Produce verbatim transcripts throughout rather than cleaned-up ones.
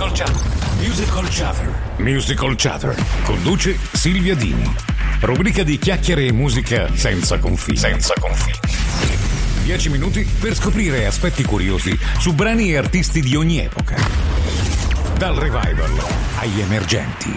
Musical Chatter. Musical Chatter. Musical Chatter. Conduce Silvia Dini. Rubrica di chiacchiere e musica senza confini. Senza confini. Dieci minuti per scoprire aspetti curiosi su brani e artisti di ogni epoca. Dal revival agli emergenti.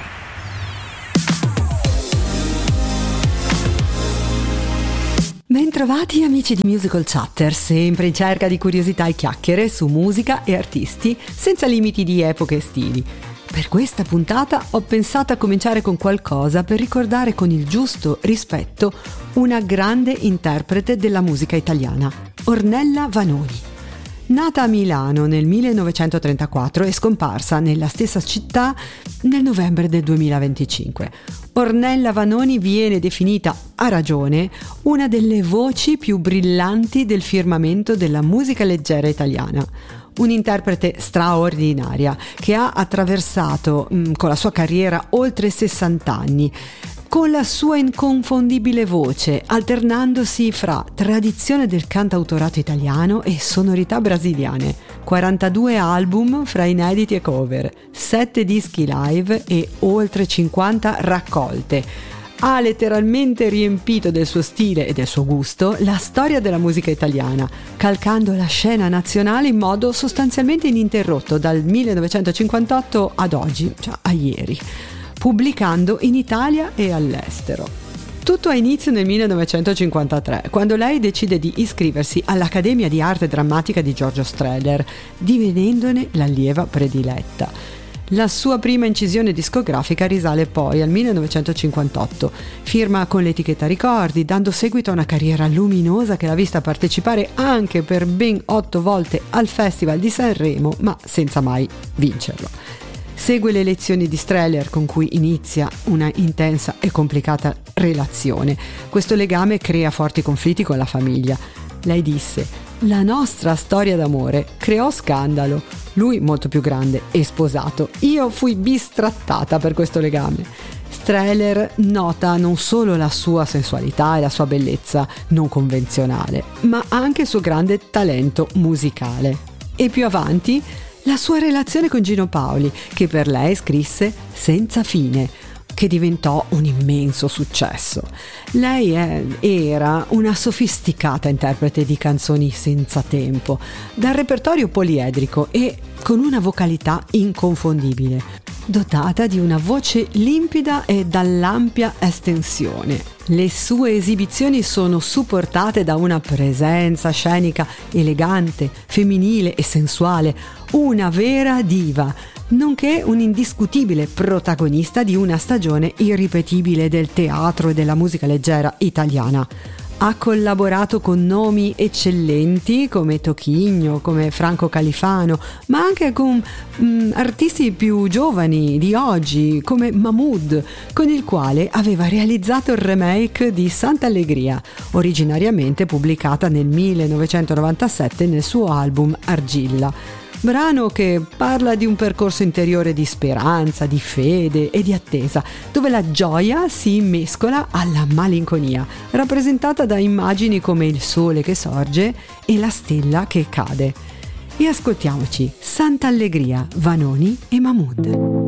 Bentrovati amici di Musical Chatter, sempre in cerca di curiosità e chiacchiere su musica e artisti senza limiti di epoche e stili. Per questa puntata ho pensato a cominciare con qualcosa per ricordare con il giusto rispetto una grande interprete della musica italiana, Ornella Vanoni. Nata a Milano nel millenovecentotrentaquattro e scomparsa nella stessa città nel novembre del duemilaventicinque. Ornella Vanoni viene definita, a ragione, una delle voci più brillanti del firmamento della musica leggera italiana. Un'interprete straordinaria che ha attraversato mh, con la sua carriera oltre sessanta anni, con la sua inconfondibile voce, alternandosi fra tradizione del cantautorato italiano e sonorità brasiliane. quarantadue album fra inediti e cover, sette dischi live e oltre cinquanta raccolte. Ha letteralmente riempito del suo stile e del suo gusto la storia della musica italiana, calcando la scena nazionale in modo sostanzialmente ininterrotto dal millenovecentocinquantotto ad oggi, cioè a ieri, pubblicando in Italia e all'estero. Tutto ha inizio nel millenovecentocinquantatré, quando lei decide di iscriversi all'Accademia di Arte Drammatica di Giorgio Strehler, divenendone l'allieva prediletta. La sua prima incisione discografica risale poi al millenovecentocinquantotto. Firma con l'etichetta Ricordi, dando seguito a una carriera luminosa che l'ha vista partecipare anche per ben otto volte al Festival di Sanremo, ma senza mai vincerlo. Segue le lezioni di Strehler, con cui inizia una intensa e complicata relazione. Questo legame crea forti conflitti con la famiglia. Lei disse: "La nostra storia d'amore creò scandalo. Lui molto più grande e sposato. Io fui bistrattata per questo legame." Strehler nota non solo la sua sensualità e la sua bellezza non convenzionale, ma anche il suo grande talento musicale. E più avanti la sua relazione con Gino Paoli, che per lei scrisse Senza fine, che diventò un immenso successo. Lei è, era una sofisticata interprete di canzoni senza tempo, dal repertorio poliedrico e con una vocalità inconfondibile, dotata di una voce limpida e dall'ampia estensione. Le sue esibizioni sono supportate da una presenza scenica elegante, femminile e sensuale, una vera diva, nonché un indiscutibile protagonista di una stagione irripetibile del teatro e della musica leggera italiana. Ha collaborato con nomi eccellenti come Toquinho, come Franco Califano, ma anche con mh, artisti più giovani di oggi come Mahmood, con il quale aveva realizzato il remake di Sant'Allegria, originariamente pubblicata nel millenovecentonovantasette nel suo album Argilla. Brano che parla di un percorso interiore di speranza, di fede e di attesa, dove la gioia si mescola alla malinconia, rappresentata da immagini come il sole che sorge e la stella che cade. E ascoltiamoci Sant'Allegria, Vanoni e Mahmood.